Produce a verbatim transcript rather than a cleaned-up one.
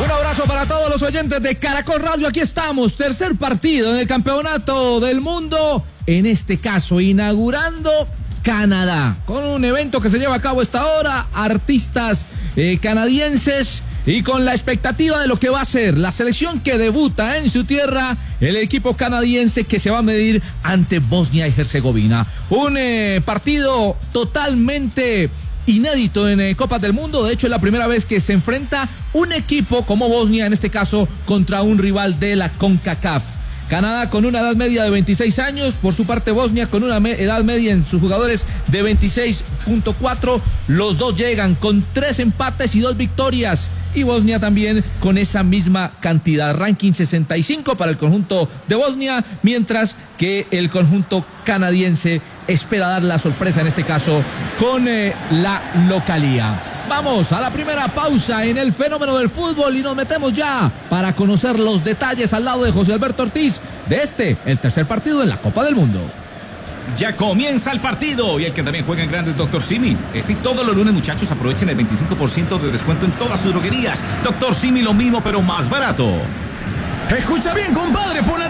Un abrazo para todos los oyentes de Caracol Radio. Aquí estamos, tercer partido en el Campeonato del Mundo. En este caso, inaugurando Canadá, con un evento que se lleva a cabo a esta hora, artistas eh, canadienses, y con la expectativa de lo que va a ser la selección que debuta en su tierra, el equipo canadiense que se va a medir ante Bosnia y Herzegovina. Un eh, partido totalmente inédito en eh, Copas del Mundo. De hecho, es la primera vez que se enfrenta un equipo como Bosnia, en este caso, contra un rival de la CONCACAF. Canadá con una edad media de veintiséis años, por su parte Bosnia con una me- edad media en sus jugadores de veintiséis punto cuatro. Los dos llegan con tres empates y dos victorias, y Bosnia también con esa misma cantidad. Ranking sesenta y cinco para el conjunto de Bosnia, mientras que el conjunto canadiense espera dar la sorpresa, en este caso con eh, la localía. Vamos a la primera pausa en el fenómeno del fútbol y nos metemos ya para conocer los detalles al lado de José Alberto Ortiz de este, el tercer partido en la Copa del Mundo. Ya comienza el partido, y el que también juega en grande es Doctor Simi. Este y todos los lunes, muchachos, aprovechen el veinticinco por ciento de descuento en todas sus droguerías. Doctor Simi, lo mismo pero más barato. Escucha bien, compadre, por la